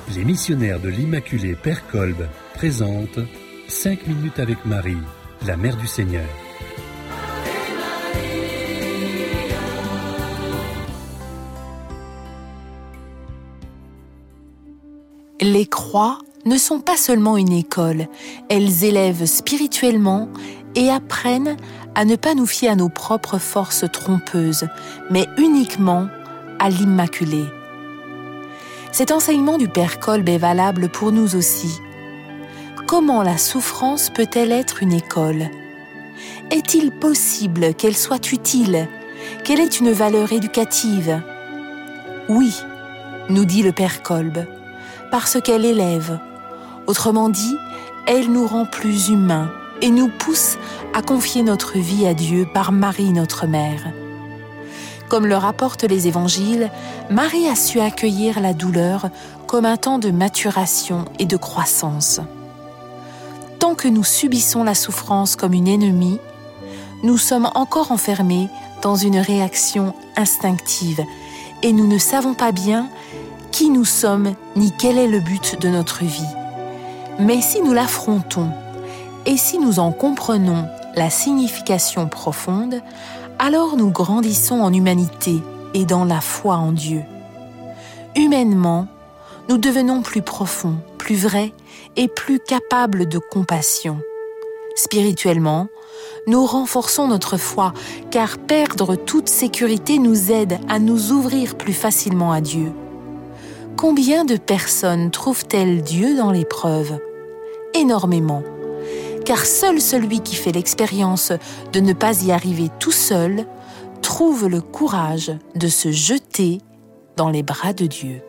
Les missionnaires de l'Immaculée Père Kolb présentent 5 minutes avec Marie, la Mère du Seigneur. Les croix ne sont pas seulement une école, elles élèvent spirituellement et apprennent à ne pas nous fier à nos propres forces trompeuses, mais uniquement à l'Immaculée. Cet enseignement du Père Kolb est valable pour nous aussi. Comment la souffrance peut-elle être une école ? Est-il possible qu'elle soit utile, qu'elle ait une valeur éducative ? Oui, nous dit le Père Kolb, parce qu'elle élève. Autrement dit, elle nous rend plus humains et nous pousse à confier notre vie à Dieu par Marie notre Mère. Comme le rapportent les évangiles, Marie a su accueillir la douleur comme un temps de maturation et de croissance. Tant que nous subissons la souffrance comme une ennemie, nous sommes encore enfermés dans une réaction instinctive et nous ne savons pas bien qui nous sommes ni quel est le but de notre vie. Mais si nous l'affrontons et si nous en comprenons la signification profonde, alors nous grandissons en humanité et dans la foi en Dieu. Humainement, nous devenons plus profonds, plus vrais et plus capables de compassion. Spirituellement, nous renforçons notre foi, car perdre toute sécurité nous aide à nous ouvrir plus facilement à Dieu. Combien de personnes trouvent-elles Dieu dans l'épreuve ? Énormément. Car seul celui qui fait l'expérience de ne pas y arriver tout seul trouve le courage de se jeter dans les bras de Dieu.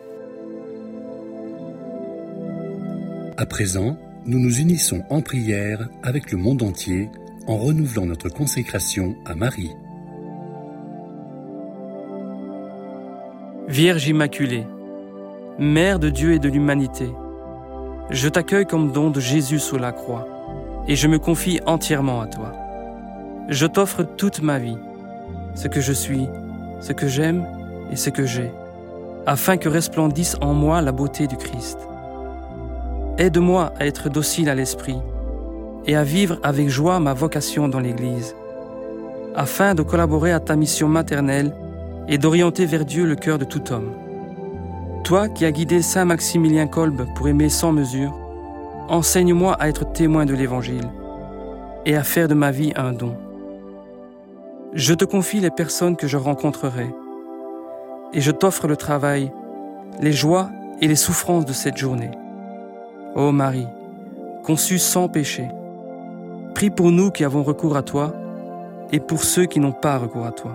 À présent, nous nous unissons en prière avec le monde entier en renouvelant notre consécration à Marie. Vierge Immaculée, Mère de Dieu et de l'humanité, je t'accueille comme don de Jésus sous la croix et je me confie entièrement à toi. Je t'offre toute ma vie, ce que je suis, ce que j'aime et ce que j'ai, afin que resplendisse en moi la beauté du Christ. Aide-moi à être docile à l'esprit et à vivre avec joie ma vocation dans l'Église, afin de collaborer à ta mission maternelle et d'orienter vers Dieu le cœur de tout homme. Toi qui as guidé Saint Maximilien Kolb pour aimer sans mesure, enseigne-moi à être témoin de l'Évangile et à faire de ma vie un don. Je te confie les personnes que je rencontrerai et je t'offre le travail, les joies et les souffrances de cette journée. Ô Marie, conçue sans péché, prie pour nous qui avons recours à toi et pour ceux qui n'ont pas recours à toi.